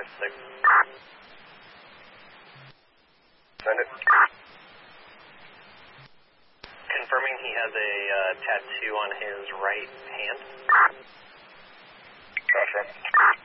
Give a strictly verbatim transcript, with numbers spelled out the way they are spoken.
six. Send it. Confirming he has a uh, tattoo on his right hand. Gotcha.